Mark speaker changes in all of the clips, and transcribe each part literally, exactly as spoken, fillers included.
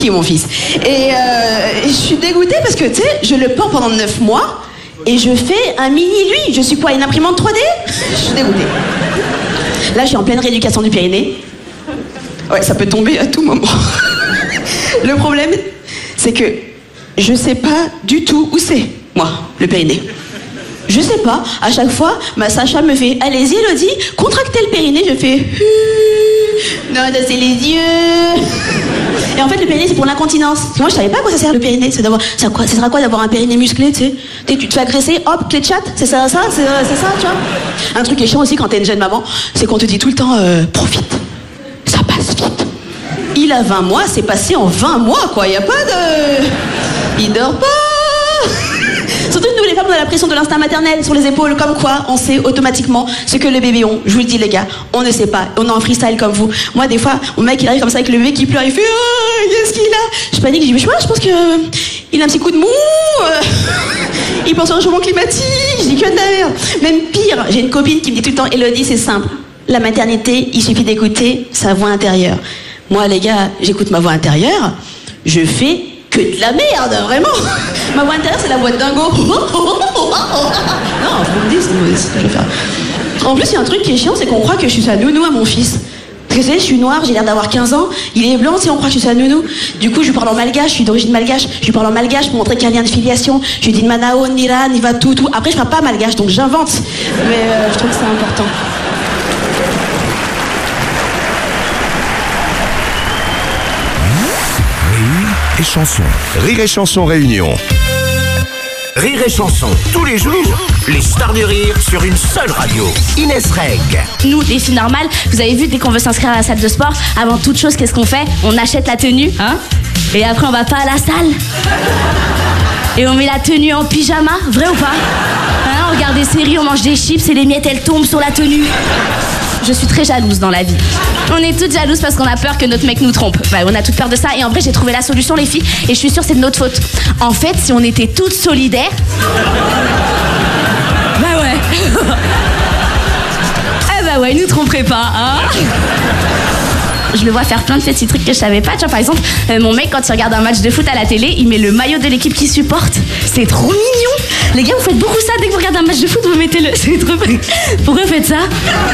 Speaker 1: qui est mon fils. Et euh, je suis dégoûtée parce que, tu sais, je le porte pendant neuf mois et je fais un mini lui. Je suis quoi, une imprimante trois D? Je suis dégoûtée. Là, je suis en pleine rééducation du périnée. Ouais, ça peut tomber à tout moment. Le problème, c'est que je sais pas du tout où c'est, moi, le périnée. Je sais pas, à chaque fois, ma Sacha me fait « Allez-y, Elodie, contractez le périnée », je fais « Non, c'est les yeux ». Et en fait, le périnée, c'est pour l'incontinence. Parce que moi, je savais pas à quoi ça sert, le périnée. C'est d'avoir, ça, quoi, ça sert à quoi d'avoir un périnée musclé, tu sais? Tu te fais agresser, hop, clé de chat, c'est ça, ça, c'est, c'est ça, tu vois. Un truc qui est chiant aussi quand t'es une jeune maman, c'est qu'on te dit tout le temps euh, « Profite, ça passe vite ». Il a vingt mois, c'est passé en vingt mois, quoi. Il y a pas de... Il dort pas. Surtout nous, les femmes, on a la pression de l'instinct maternel sur les épaules, comme quoi on sait automatiquement ce que les bébés ont. Je vous le dis, les gars, on ne sait pas. On est en freestyle comme vous. Moi, des fois, mon mec, il arrive comme ça avec le bébé qui pleure, il fait ah, qu'est-ce qu'il a? Je panique, je dis mais je sais pas, je pense que il a un petit coup de mou. Il pense au changement climatique. Je dis que de la merde. Même pire, j'ai une copine qui me dit tout le temps, Elodie, c'est simple. La maternité, il suffit d'écouter sa voix intérieure. Moi, les gars, j'écoute ma voix intérieure. Je fais que de la merde, vraiment. Ma voix intérieure, c'est la voix de dingo. Non, vous me dites, c'est ce que je vais faire. En plus, il y a un truc qui est chiant, c'est qu'on croit que je suis sa nounou à mon fils. Parce que, tu sais, je suis noire, j'ai l'air d'avoir quinze ans, il est blanc, si on croit que je suis sa nounou. Du coup, je lui parle en malgache, je suis d'origine malgache, je lui parle en malgache pour montrer qu'il y a un lien de filiation. Je lui dis Manao, Nira, Niva, tout, tout. Après, je parle pas malgache, donc j'invente. Mais euh, je trouve que c'est important.
Speaker 2: Et chanson. Rire et chanson réunion.
Speaker 3: Rire et chanson, tous les jours, les stars du rire sur une seule radio. Inès Reg.
Speaker 4: Nous, les filles normales, vous avez vu, dès qu'on veut s'inscrire à la salle de sport, avant toute chose, qu'est-ce qu'on fait? On achète la tenue, hein? Et après, on va pas à la salle. Et on met la tenue en pyjama, vrai ou pas? Hein, on regarde des séries, on mange des chips et les miettes, elles tombent sur la tenue. Je suis très jalouse dans la vie. On est toutes jalouses parce qu'on a peur que notre mec nous trompe. Bah, on a toutes peur de ça. Et en vrai, j'ai trouvé la solution, les filles. Et je suis sûre, c'est de notre faute. En fait, si on était toutes solidaires... Bah ouais. Eh bah ouais, il nous tromperait pas, hein. Je le vois faire plein de petits trucs que je savais pas. Tu vois, par exemple, euh, mon mec, quand il regarde un match de foot à la télé, il met le maillot de l'équipe qu'il supporte. C'est trop mignon. Les gars, vous faites beaucoup ça. Dès que vous regardez un match de foot, vous mettez le... C'est trop... Pourquoi vous faites ça?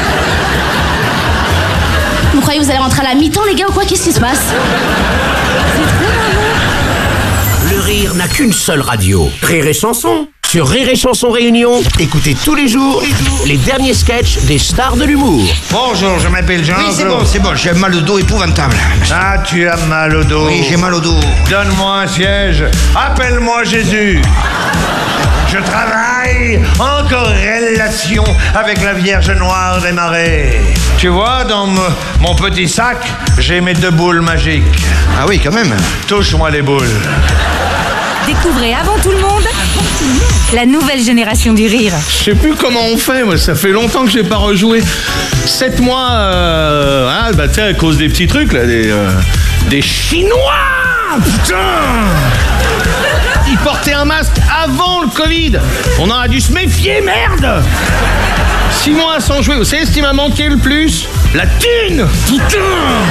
Speaker 4: Vous croyez que vous allez rentrer à la mi-temps, les gars, ou quoi? Qu'est-ce qui se passe? C'est trop marrant.
Speaker 3: Le rire n'a qu'une seule radio. Rire et chanson. Sur Rire et chanson réunion, écoutez tous les jours les derniers sketchs des stars de l'humour.
Speaker 5: Bonjour, je m'appelle Jean.
Speaker 6: Oui, c'est bon, c'est bon, j'ai mal au dos épouvantable.
Speaker 5: Ah, tu as mal au dos.
Speaker 6: Oui, j'ai mal au dos.
Speaker 5: Donne-moi un siège. Appelle-moi Jésus. Je travaille en corrélation avec la Vierge Noire des Marais. Tu vois, dans me, mon petit sac, j'ai mes deux boules magiques.
Speaker 6: Ah oui, quand même.
Speaker 5: Touche-moi les boules.
Speaker 7: Découvrez avant tout le monde la nouvelle génération du rire.
Speaker 8: Je sais plus comment on fait, moi, ça fait longtemps que j'ai pas rejoué. Sept mois, euh, ah, bah tu sais, à cause des petits trucs là, des, euh, des Chinois, putain. Ils portaient un masque avant le Covid. On en a dû se méfier, merde. Six mois sans jouer, vous savez ce qui m'a manqué le plus? La thune, putain.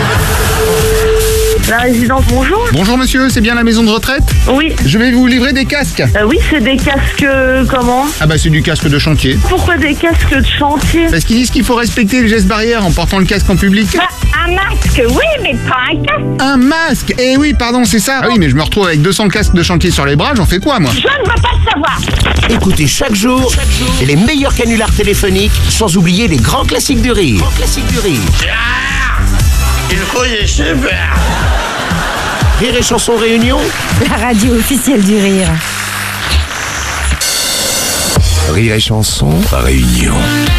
Speaker 9: La résidence, bonjour.
Speaker 10: Bonjour monsieur, c'est bien la maison de retraite?
Speaker 9: Oui.
Speaker 10: Je vais vous livrer des casques.
Speaker 9: Euh, oui, c'est des casques euh, comment?
Speaker 10: Ah bah c'est du casque de chantier.
Speaker 9: Pourquoi des casques de chantier?
Speaker 10: Parce qu'ils disent qu'il faut respecter les gestes barrières en portant le casque en public.
Speaker 9: Bah, un masque, oui, mais pas un casque.
Speaker 10: Un masque? Eh oui, pardon, c'est ça. Ah oui, mais je me retrouve avec deux cents casques de chantier sur les bras, j'en fais quoi moi?
Speaker 9: Je ne veux pas le savoir.
Speaker 3: Écoutez chaque jour, chaque jour les meilleurs canulars téléphoniques, sans oublier les grands classiques du rire. Grands classiques du rire.
Speaker 5: Ah, il faut est super.
Speaker 3: Rire et chanson réunion,
Speaker 7: la radio officielle du rire.
Speaker 2: Rire et chanson réunion.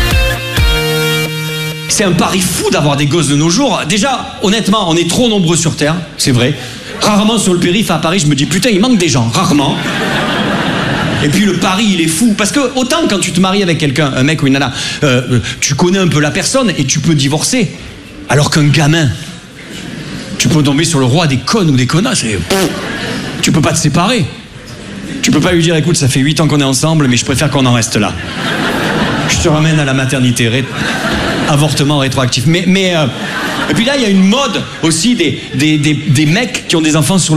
Speaker 11: C'est un pari fou d'avoir des gosses de nos jours. Déjà, honnêtement, on est trop nombreux sur Terre, c'est vrai. Rarement sur le périph' à Paris, je me dis putain, il manque des gens, rarement. Et puis le pari, il est fou. Parce que autant quand tu te maries avec quelqu'un, un mec ou une nana, euh, tu connais un peu la personne et tu peux divorcer. Alors qu'un gamin, tu peux tomber sur le roi des connes ou des connasses et pff, tu peux pas te séparer. Tu peux pas lui dire écoute, ça fait huit ans qu'on est ensemble, mais je préfère qu'on en reste là. Je te ramène à la maternité. Avortement rétroactif. Mais, mais euh, et puis là, il y a une mode aussi des, des, des, des mecs qui ont des enfants sur